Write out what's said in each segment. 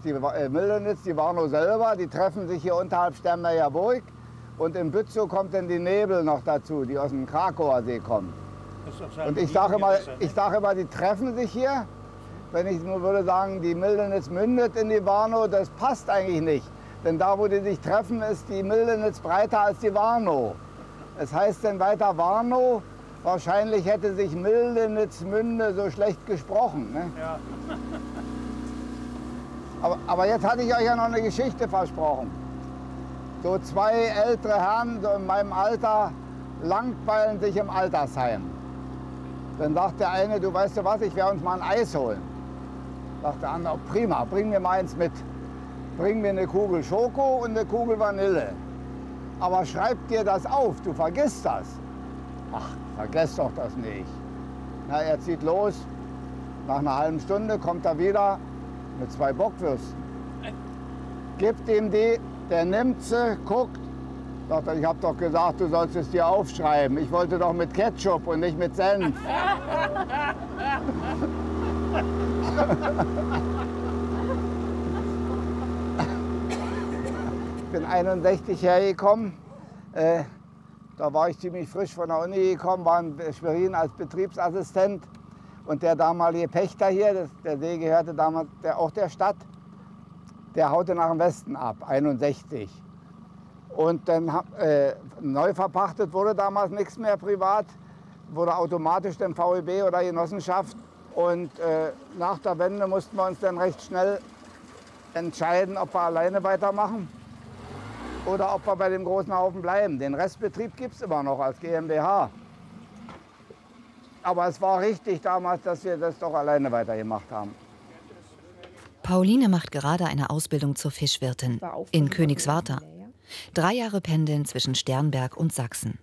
Die Mildenitz, die Warnow selber, die treffen sich hier unterhalb Sternberger Burg. Und in Bützow kommt dann die Nebel noch dazu, die aus dem Krakauer See kommt. Und ich sage immer, die treffen sich hier. Wenn ich nur würde sagen, die Mildenitz mündet in die Warnow, das passt eigentlich nicht. Denn da, wo die sich treffen, ist die Mildenitz breiter als die Warnow. Es heißt dann weiter Warnow. Wahrscheinlich hätte sich Mildenitz-Münde so schlecht gesprochen. Ne? Ja. Aber jetzt hatte ich euch ja noch eine Geschichte versprochen. So zwei ältere Herren, so in meinem Alter, langweilen sich im Altersheim. Dann sagt der eine, du weißt du was, ich werde uns mal ein Eis holen. Sagt der andere, prima, bring mir mal eins mit. Bring mir eine Kugel Schoko und eine Kugel Vanille. Aber schreib dir das auf, du vergisst das. Ach, vergesst doch das nicht. Na, er zieht los. Nach einer halben Stunde kommt er wieder mit 2 Bockwürsten. Gibt ihm die, der nimmt sie, guckt. Sagt er, ich habe doch gesagt, du sollst es dir aufschreiben. Ich wollte doch mit Ketchup und nicht mit Senf. Ich bin 61 hergekommen. Da war ich ziemlich frisch von der Uni gekommen, war in Schwerin als Betriebsassistent. Und der damalige Pächter hier, der See gehörte damals auch der Stadt, der haute nach dem Westen ab, 61. Und dann neu verpachtet wurde damals nichts mehr privat, wurde automatisch dann VEB oder Genossenschaft. Und nach der Wende mussten wir uns dann recht schnell entscheiden, ob wir alleine weitermachen oder ob wir bei dem großen Haufen bleiben. Den Restbetrieb gibt es immer noch als GmbH. Aber es war richtig damals, dass wir das doch alleine weitergemacht haben. Pauline macht gerade eine Ausbildung zur Fischwirtin in Königswartha. 3 Jahre pendeln zwischen Sternberg und Sachsen.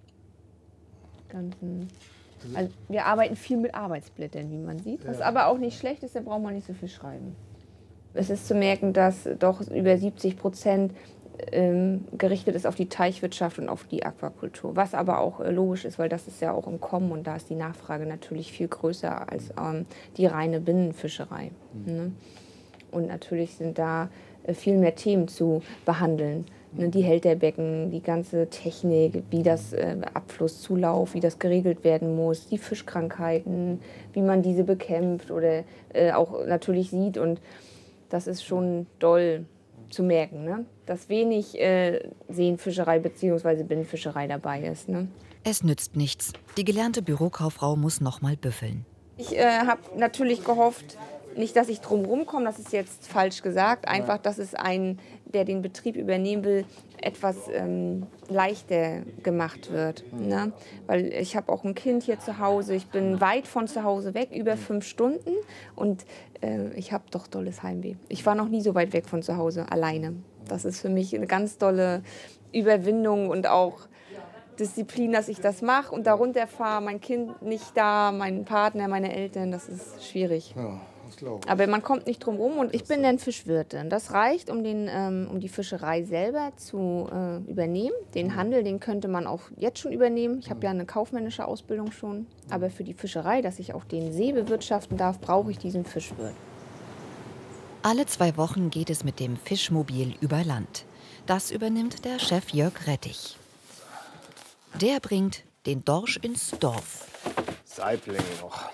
Also wir arbeiten viel mit Arbeitsblättern, wie man sieht. Was aber auch nicht schlecht ist, da braucht man nicht so viel schreiben. Es ist zu merken, dass doch über 70% gerichtet ist auf die Teichwirtschaft und auf die Aquakultur. Was aber auch logisch ist, weil das ist ja auch im Kommen und da ist die Nachfrage natürlich viel größer als die reine Binnenfischerei. Ne? Und natürlich sind da viel mehr Themen zu behandeln. Ne? Die Hälterbecken, die ganze Technik, wie das Abflusszulauf, wie das geregelt werden muss, die Fischkrankheiten, wie man diese bekämpft oder auch natürlich sieht. Und das ist schon doll zu merken, ne? Dass wenig Seenfischerei bzw. Binnenfischerei dabei ist. Ne? Es nützt nichts. Die gelernte Bürokauffrau muss noch mal büffeln. Ich habe natürlich gehofft, nicht, dass ich drum rumkomme, das ist jetzt falsch gesagt, einfach, dass es einen, der den Betrieb übernehmen will, etwas leichter gemacht wird. Ne? Weil ich habe auch ein Kind hier zu Hause, ich bin weit von zu Hause weg, über 5 Stunden und ich habe doch dolles Heimweh. Ich war noch nie so weit weg von zu Hause, alleine. Das ist für mich eine ganz dolle Überwindung und auch Disziplin, dass ich das mache und da runterfahre, mein Kind nicht da, mein Partner, meine Eltern, das ist schwierig. Ja. Aber man kommt nicht drum rum und ich bin dann Fischwirtin. Das reicht, um die Fischerei selber zu übernehmen. Den Handel, den könnte man auch jetzt schon übernehmen. Ich habe ja eine kaufmännische Ausbildung schon. Aber für die Fischerei, dass ich auch den See bewirtschaften darf, brauche ich diesen Fischwirt. Alle 2 Wochen geht es mit dem Fischmobil über Land. Das übernimmt der Chef Jörg Rettich. Der bringt den Dorsch ins Dorf. Saiblinge noch.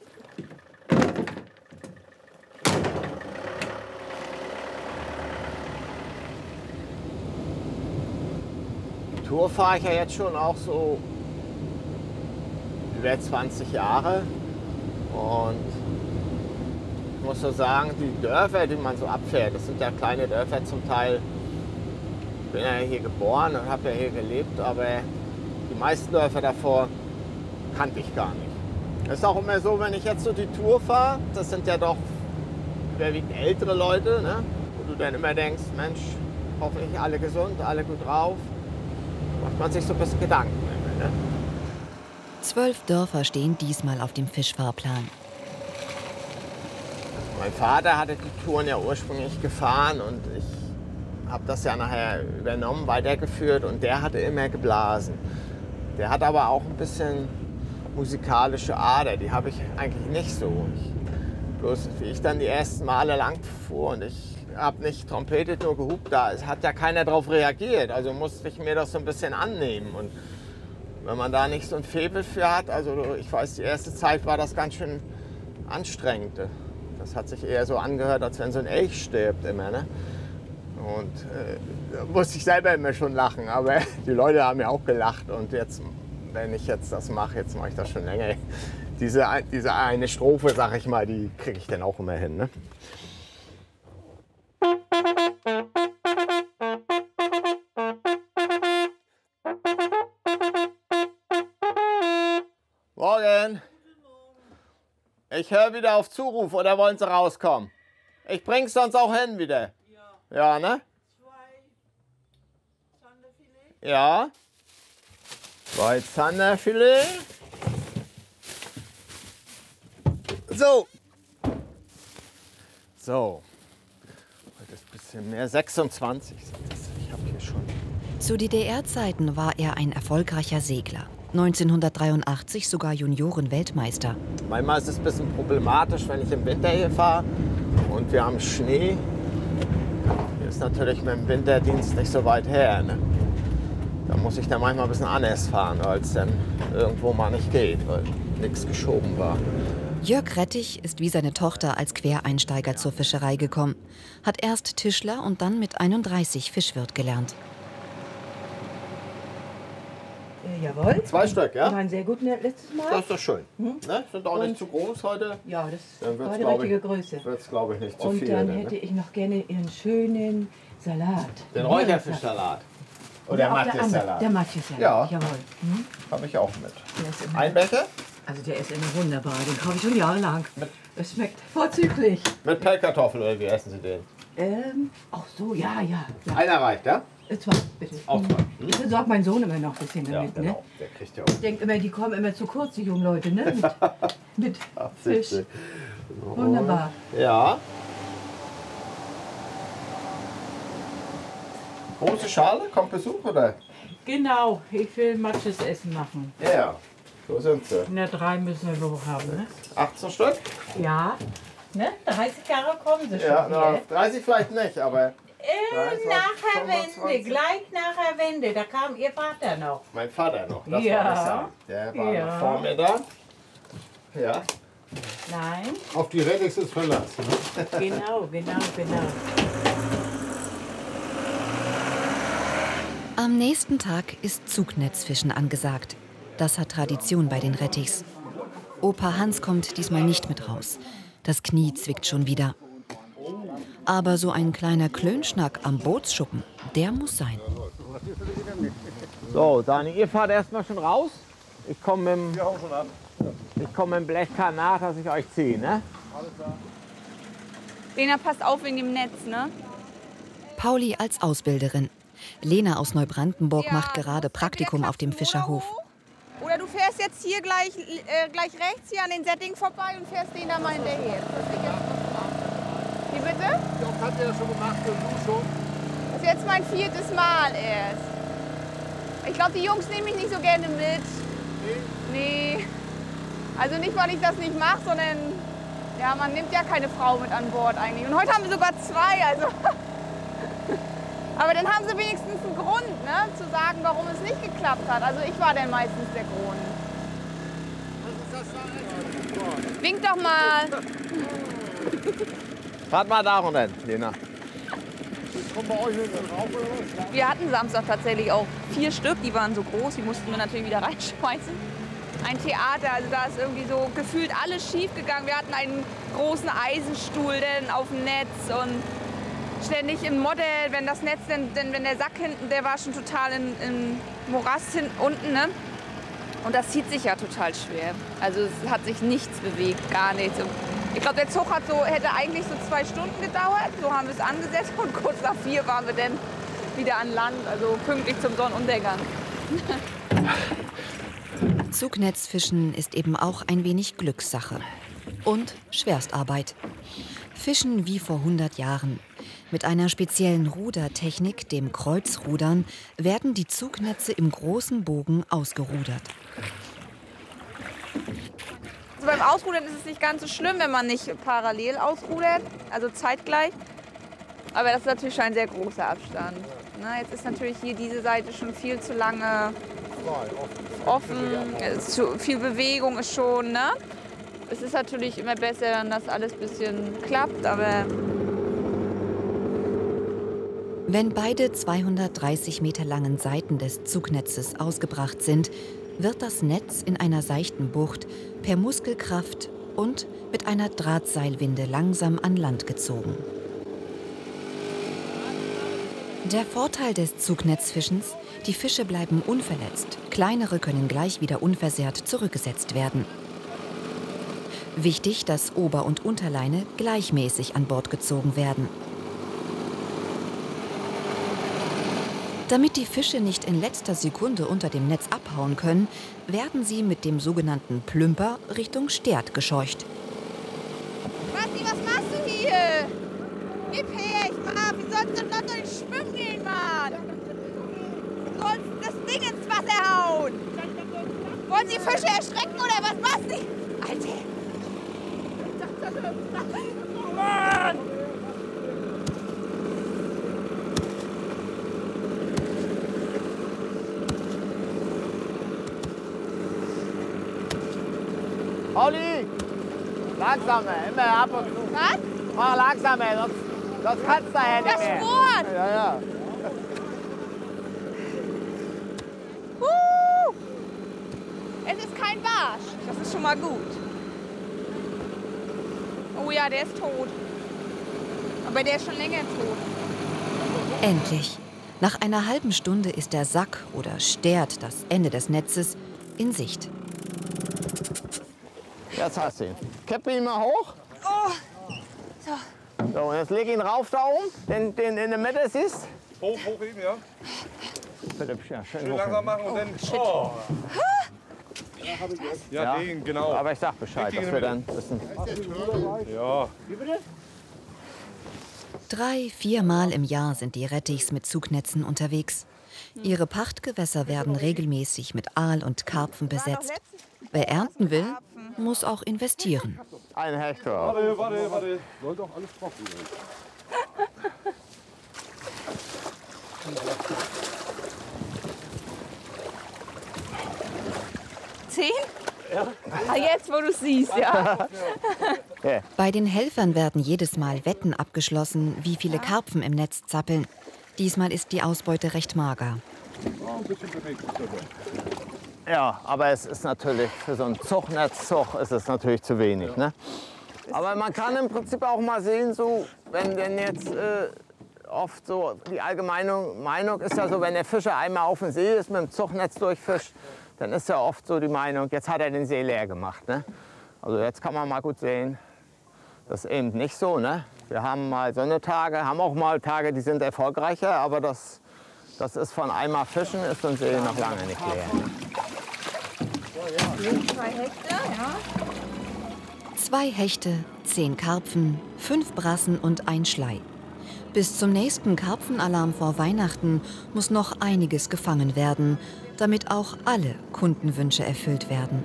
Tour fahre ich ja jetzt schon auch so über 20 Jahre und ich muss so sagen, die Dörfer, die man so abfährt, das sind ja kleine Dörfer zum Teil. Ich bin ja hier geboren und habe ja hier gelebt, aber die meisten Dörfer davor kannte ich gar nicht. Es ist auch immer so, wenn ich jetzt so die Tour fahre, das sind ja doch überwiegend ältere Leute, ne? Wo du dann immer denkst, Mensch, hoffentlich alle gesund, alle gut drauf. Macht man sich so ein bisschen Gedanken. Ne? 12 Dörfer stehen diesmal auf dem Fischfahrplan. Mein Vater hatte die Touren ja ursprünglich gefahren und ich habe das ja nachher übernommen, weitergeführt und der hatte immer geblasen. Der hat aber auch ein bisschen musikalische Ader, die habe ich eigentlich nicht so. Ich Bloß wie ich dann die ersten Male lang fuhr und ich habe nicht trompetet, nur gehupt, da hat ja keiner drauf reagiert. Also musste ich mir das so ein bisschen annehmen. Und wenn man da nicht so ein Faible für hat, also ich weiß, die erste Zeit war das ganz schön anstrengend. Das hat sich eher so angehört, als wenn so ein Elch stirbt immer. Ne? Und da musste ich selber immer schon lachen, aber die Leute haben ja auch gelacht. Und jetzt, wenn ich jetzt das mache, jetzt mache ich das schon länger. Diese eine Strophe, sag ich mal, die kriege ich dann auch immer hin. Ne? Morgen. Ich höre wieder auf Zuruf, oder wollen Sie rauskommen? Ich bring's sonst auch hin wieder. Ja, ne? 2 Zanderfilet. Ja. 2 Zanderfilet. So. So. Heute ist ein bisschen mehr. 26 sind das. Ich habe hier schon. Zu DDR-Zeiten war er ein erfolgreicher Segler. 1983 sogar Junioren-Weltmeister. Manchmal ist es ein bisschen problematisch, wenn ich im Winter hier fahre und wir haben Schnee. Hier ist natürlich mit dem Winterdienst nicht so weit her. Ne? Da muss ich dann manchmal ein bisschen anders fahren, weil es dann irgendwo mal nicht geht, weil nichts geschoben war. Jörg Rettich ist wie seine Tochter als Quereinsteiger zur Fischerei gekommen. Hat erst Tischler und dann mit 31 Fischwirt gelernt. Jawohl. 2 Stück, ja? Die waren sehr gut letztes Mal. Das ist doch schön. Ne? Sind auch nicht zu groß heute. Ja, das war die glaub richtige Größe. Wird es, glaube ich, nicht zu Und viel. dann ne? hätte ich noch gerne Ihren schönen Salat. Den Räucherfischsalat. Oder Matjes-Salat. Der Matjes-Salat, Ja. jawohl. Habe ich auch mit. Der ist immer, Ein Becher? also der ist immer wunderbar, den kaufe ich schon jahrelang. Es schmeckt vorzüglich. Mit Pellkartoffel oder wie essen Sie den? Ach so, ja. Einer reicht, ja? 2, bitte. Auch 2. Ich besorge meinen Sohn immer noch ein bisschen Ja, damit. genau. Ne? Der kriegt ja Ich denke immer, die kommen immer zu kurz, die jungen Leute, ne? Mit auch Fisch. Wunderbar. Ja. Große Schale, kommt Besuch, oder? Genau, ich will Matjes-Essen machen. Ja. So sind sie. Na, 3 müssen wir noch haben, ne? 18 Stück? Ja. Ne? 30 Jahre kommen sie schon. Ja, na, hier. 30 vielleicht nicht, aber 23, Nachher Wende, 25. gleich nachher Wende, da kam ihr Vater noch. Mein Vater noch, das Ja. war das ja. Der war Ja. noch vor mir da. Ja. Nein, Auf die Rettix ist Verlass. Ne? genau. Am nächsten Tag ist Zugnetzfischen angesagt. Das hat Tradition bei den Rettichs. Opa Hans kommt diesmal nicht mit raus. Das Knie zwickt schon wieder. Aber so ein kleiner Klönschnack am Bootsschuppen, der muss sein. So, Dani, ihr fahrt erstmal schon raus. Ich komme mit dem Blechkar nach, dass ich euch ziehe, ne? Lena, passt auf in dem Netz, ne? Pauli als Ausbilderin. Lena aus Neubrandenburg Ja, macht gerade du musst Praktikum entweder auf dem klappst du Fischerhof. hoch, oder du fährst jetzt hier gleich rechts hier an den Setting vorbei und fährst den da mal hinterher. Wie bitte? Das hat er ja schon gemacht und du schon. Das ist jetzt mein 4. Mal erst. Ich glaube, die Jungs nehmen mich nicht so gerne mit. Nee. Also nicht, weil ich das nicht mache, sondern ja, man nimmt ja keine Frau mit an Bord eigentlich. Und heute haben wir sogar 2, also. Aber dann haben sie wenigstens einen Grund, ne, zu sagen, warum es nicht geklappt hat. Also ich war dann meistens der Grund. Wink doch mal. Fahrt mal da runter, Lena. Kommt bei euch mit drauf oder was? Wir hatten Samstag tatsächlich auch 4 Stück, die waren so groß, die mussten wir natürlich wieder reinschmeißen. Ein Theater, also da ist irgendwie so gefühlt alles schief gegangen. Wir hatten einen großen Eisenstuhl denn auf dem Netz und ständig im Modell, wenn das Netz, wenn der Sack hinten, der war schon total in Morast hinten unten, ne? Und das zieht sich ja total schwer. Also es hat sich nichts bewegt, gar nichts. Und ich glaube, der Zug hätte eigentlich so 2 Stunden gedauert. So haben wir es angesetzt und kurz nach 4 waren wir dann wieder an Land, also pünktlich zum Sonnenuntergang. Zugnetzfischen ist eben auch ein wenig Glückssache. Und Schwerstarbeit. Fischen wie vor 100 Jahren. Mit einer speziellen Rudertechnik, dem Kreuzrudern, werden die Zugnetze im großen Bogen ausgerudert. beim Ausrudern ist es nicht ganz so schlimm, wenn man nicht parallel ausrudert, also zeitgleich. Aber das ist natürlich schon ein sehr großer Abstand. Na, jetzt ist natürlich hier diese Seite schon viel zu lange offen, zu viel Bewegung ist schon. Ne? Es ist natürlich immer besser, wenn das alles ein bisschen klappt, aber... Wenn beide 230 Meter langen Seiten des Zugnetzes ausgebracht sind, wird das Netz in einer seichten Bucht per Muskelkraft und mit einer Drahtseilwinde langsam an Land gezogen. Der Vorteil des Zugnetzfischens: die Fische bleiben unverletzt, kleinere können gleich wieder unversehrt zurückgesetzt werden. Wichtig, dass Ober- und Unterleine gleichmäßig an Bord gezogen werden. Damit die Fische nicht in letzter Sekunde unter dem Netz abhauen können, werden sie mit dem sogenannten Plümper Richtung Stert gescheucht. Basti, was machst du hier? Gib her, ich mach, wie sollst du denn noch nicht schwimmen gehen, Mann? Du sollst das Ding ins Wasser hauen. Wollen Sie Fische erschrecken oder was, Basti? Alter! Mann! Pauli, langsamer, immer ab und zu. Was? Mach langsamer, sonst kannst du ja nicht mehr. Das Sport! Ja, ja. Es ist kein Barsch. Das ist schon mal gut. Oh ja, der ist tot. Aber der ist schon länger tot. Endlich! Nach einer halben Stunde ist der Sack oder Stert, das Ende des Netzes, in Sicht. Jetzt hast du ihn. Kipp ihn mal hoch. Oh. So. So, und jetzt leg ihn rauf da oben, den in der Mitte siehst. Hochheben, ja. Bitte, ja, schön hoch. Langsam machen und dann. Oh. Ja, den, genau. Aber ich sag Bescheid, dass wir dann wissen. Ja. 3-4 Mal im Jahr sind die Rettichs mit Zugnetzen unterwegs. Ihre Pachtgewässer werden regelmäßig mit Aal und Karpfen besetzt. Wer ernten will, muss auch investieren. Ein Hektar. Warte. Sollte auch alles trocken sein. Ja. Ah, jetzt, wo du siehst, ja. Bei den Helfern werden jedes Mal Wetten abgeschlossen, wie viele Karpfen im Netz zappeln. Diesmal ist die Ausbeute recht mager. Ja, aber es ist natürlich für so einen Zugnetzzug ist es natürlich zu wenig. Ne? Aber man kann im Prinzip auch mal sehen, so, wenn denn jetzt oft so die allgemeine Meinung ist ja so, wenn der Fischer einmal auf dem See ist, mit dem Zugnetz durchfischt, dann ist ja oft so die Meinung, jetzt hat er den See leer gemacht. Ne? Also jetzt kann man mal gut sehen, das ist eben nicht so. Ne? Wir haben mal so eine Tage, haben auch mal Tage, die sind erfolgreicher, aber das ist von einmal Fischen, ist so ein See noch lange nicht leer. 2 Hechte, ja. 2 Hechte, 10 Karpfen, 5 Brassen und ein Schlei. Bis zum nächsten Karpfenalarm vor Weihnachten muss noch einiges gefangen werden, damit auch alle Kundenwünsche erfüllt werden.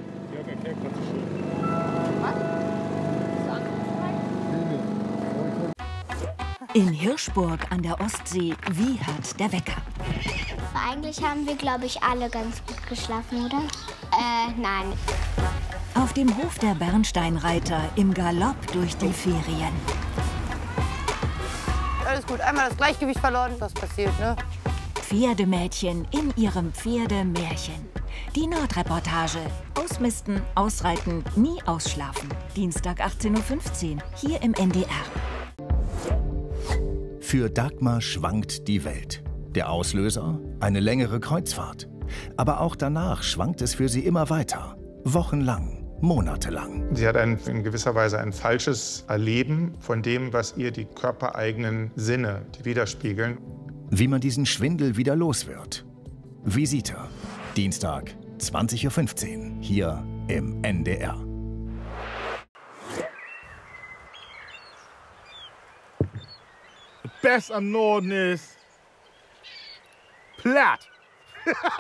In Hirschburg an der Ostsee wiehert der Wecker. Eigentlich haben wir, glaube ich, alle ganz gut geschlafen, oder? Nein. Auf dem Hof der Bernsteinreiter im Galopp durch die Ferien. Alles gut, einmal das Gleichgewicht verloren, was passiert, ne? Pferdemädchen in ihrem Pferdemärchen. Die Nordreportage. Ausmisten, ausreiten, nie ausschlafen. Dienstag 18:15 Uhr, hier im NDR. Für Dagmar schwankt die Welt. Der Auslöser? Eine längere Kreuzfahrt. Aber auch danach schwankt es für sie immer weiter. Wochenlang, monatelang. Sie hat in gewisser Weise ein falsches Erleben von dem, was ihr die körpereigenen Sinne widerspiegeln. Wie man diesen Schwindel wieder los wird. Visite. Dienstag, 20:15 Uhr, hier im NDR. Best am Norden ist platt.